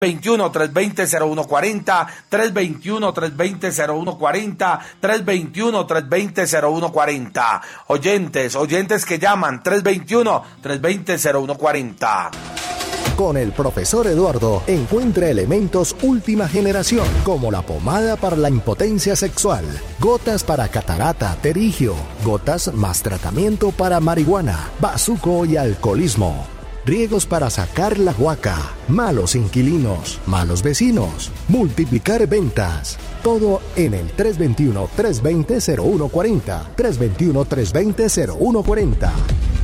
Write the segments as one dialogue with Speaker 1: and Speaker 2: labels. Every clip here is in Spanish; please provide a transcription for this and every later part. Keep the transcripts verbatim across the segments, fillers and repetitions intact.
Speaker 1: veintiuno, trescientos veinte, cero uno cuarenta, trescientos veintiuno, trescientos veinte, cero uno cuarenta, trescientos veintiuno, trescientos veinte, cero uno cuarenta. Oyentes, oyentes que llaman, trescientos veintiuno, trescientos veinte, cero uno cuarenta.
Speaker 2: Con el profesor Eduardo encuentra elementos última generación, como la pomada para la impotencia sexual, gotas para catarata, terigio, gotas más tratamiento para marihuana, bazuco y alcoholismo, riegos para sacar la huaca, malos inquilinos, malos vecinos, multiplicar ventas. Todo en el trescientos veintiuno, trescientos veinte, cero uno cuarenta, trescientos veintiuno, trescientos veinte, cero uno cuarenta.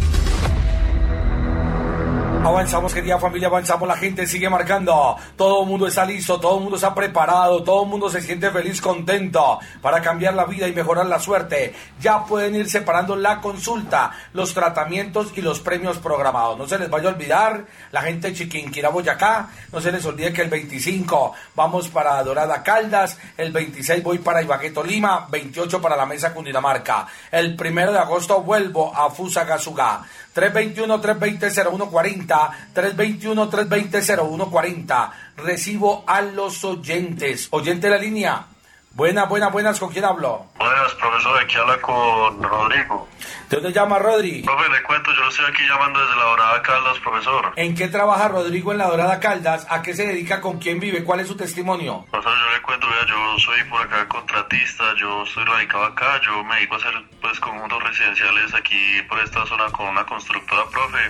Speaker 1: Avanzamos, querida familia, avanzamos, la gente sigue marcando, todo el mundo está listo, todo el mundo está preparado, todo el mundo se siente feliz, contento para cambiar la vida y mejorar la suerte. Ya pueden ir separando la consulta, los tratamientos y los premios programados. No se les vaya a olvidar, la gente de Chiquinquirá, Boyacá, no se les olvide que el veinticinco vamos para Dorada Caldas, el veintiséis voy para Ibagué, Tolima, veintiocho para la Mesa, Cundinamarca. El primero de agosto vuelvo a Fusagasugá. tres veintiuno, trescientos veinte, cero uno cuarenta, trescientos veintiuno, trescientos veinte, cero uno cuarenta. Recibo a los oyentes. Oyente de la línea. Buenas, buenas, buenas. ¿Con quién hablo?
Speaker 3: Buenas, profesor. Aquí habla con Rodrigo.
Speaker 1: ¿De dónde llama, Rodri?
Speaker 3: Profe, le cuento, yo estoy aquí llamando desde la Dorada Caldas, profesor.
Speaker 1: ¿En qué trabaja Rodrigo en la Dorada Caldas? ¿A qué se dedica? ¿Con quién vive? ¿Cuál es su testimonio?
Speaker 3: Profesor, yo le cuento, vea, yo soy por acá contratista, yo estoy radicado acá, yo me dedico a hacer pues conjuntos residenciales aquí por esta zona con una constructora, profe.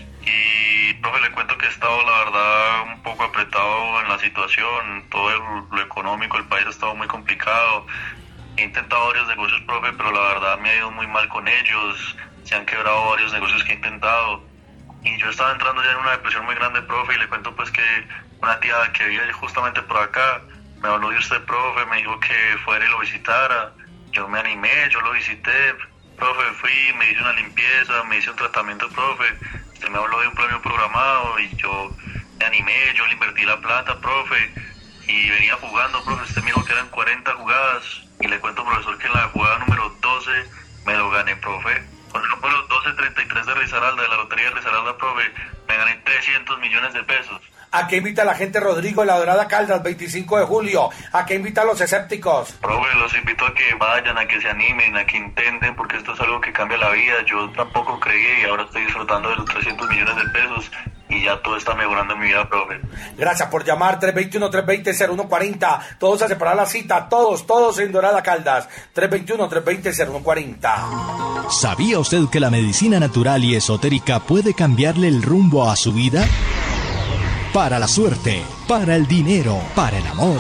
Speaker 3: Y, profe, le cuento que he estado, la verdad, un poco apretado en la situación, todo el, lo económico, el país ha estado muy complicado. He intentado varios negocios, profe, pero la verdad me ha ido muy mal con ellos, se han quebrado varios negocios que he intentado. Y yo estaba entrando ya en una depresión muy grande, profe, y le cuento pues que una tía que vive justamente por acá me habló de usted, profe, me dijo que fuera y lo visitara. Yo me animé, yo lo visité, profe, fui, me hice una limpieza, me hice un tratamiento, profe. Usted me habló de un premio programado y yo me animé, yo le invertí la plata, profe, y venía jugando, profe. Usted me dijo que eran cuarenta jugadas y le cuento, profesor, que en la jugada número doce me lo gané, profe. Con el número doce treinta y tres de Risaralda, de la lotería de Risaralda, profe, me gané trescientos millones de pesos.
Speaker 1: ¿A qué invita a la gente, Rodrigo, en la Dorada Caldas, veinticinco de julio? ¿A qué invita a los escépticos?
Speaker 3: Profe, los invito a que vayan, a que se animen, a que intenten, porque esto es algo que cambia la vida. Yo tampoco creí y ahora estoy disfrutando de los trescientos millones de pesos y ya todo está mejorando en mi vida, profe.
Speaker 1: Gracias por llamar, trescientos veintiuno, trescientos veinte, cero uno cuarenta. Todos a separar la cita, todos, todos en Dorada Caldas. trescientos veintiuno, trescientos veinte, cero uno cuarenta.
Speaker 4: ¿Sabía usted que la medicina natural y esotérica puede cambiarle el rumbo a su vida? Para la suerte, para el dinero, para el amor.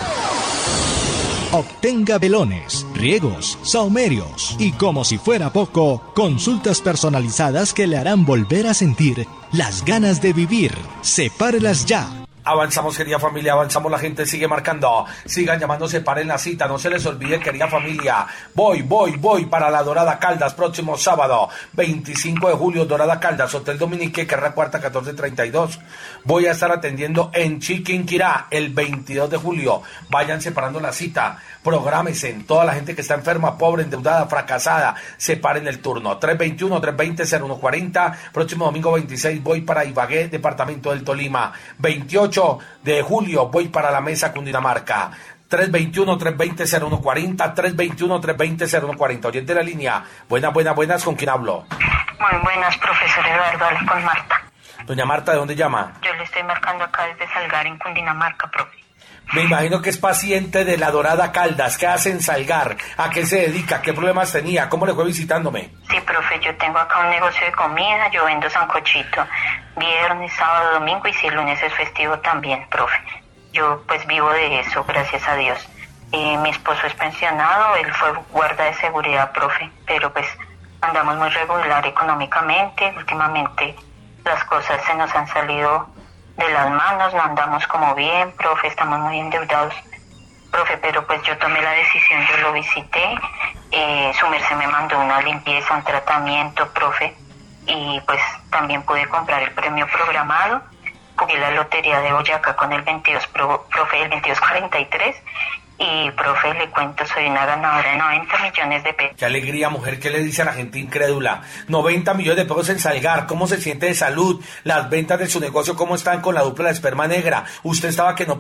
Speaker 4: Obtenga velones, riegos, saumerios y, como si fuera poco, consultas personalizadas que le harán volver a sentir las ganas de vivir. Sepárelas ya.
Speaker 1: Avanzamos, querida familia, avanzamos, la gente sigue marcando, sigan llamando, separen la cita, no se les olvide, querida familia, voy, voy, voy para la Dorada Caldas, próximo sábado, veinticinco de julio, Dorada Caldas, Hotel Dominique, carrera cuarta, catorce treinta y dos, voy a estar atendiendo en Chiquinquirá el veintidós de julio, vayan separando la cita, prográmense, toda la gente que está enferma, pobre, endeudada, fracasada, separen el turno, trescientos veintiuno, trescientos veinte, cero uno cuarenta, próximo domingo veintiséis voy para Ibagué, departamento del Tolima, veintiocho de julio voy para la Mesa, Cundinamarca, trescientos veintiuno, trescientos veinte, cero uno cuarenta, trescientos veintiuno, trescientos veinte, cero uno cuarenta. Oyente de la línea, buenas, buenas, buenas, ¿con quién hablo?
Speaker 5: Muy buenas, profesor Eduardo, habla con Marta.
Speaker 1: Doña Marta, ¿de dónde llama?
Speaker 5: Yo le estoy marcando acá desde Salgar, en Cundinamarca, profe.
Speaker 1: Me imagino que es paciente de la Dorada Caldas. ¿Qué hace en Salgar? ¿A qué se dedica? ¿Qué problemas tenía? ¿Cómo le fue visitándome?
Speaker 5: Sí, profe, yo tengo acá un negocio de comida, yo vendo sancochito viernes, sábado, domingo y si el lunes es festivo también, profe. Yo pues vivo de eso, gracias a Dios. Eh, mi esposo es pensionado, él fue guarda de seguridad, profe, pero pues andamos muy regular económicamente. Últimamente las cosas se nos han salido de las manos, no andamos como bien, profe, estamos muy endeudados, profe, pero pues yo tomé la decisión, yo lo visité, eh, su merced me mandó una limpieza, un tratamiento, profe, y pues también pude comprar el premio programado, jugué la lotería de Boyacá con el veintidós, pro, profe, el veintidós cuarenta y tres, Y, profe, le cuento, soy una ganadora de noventa millones de pesos.
Speaker 1: Qué alegría, mujer, ¿qué le dice a la gente incrédula? noventa millones de pesos en Salgar, ¿cómo se siente de salud? Las ventas de su negocio, ¿cómo están con la dupla de esperma negra? Usted estaba que no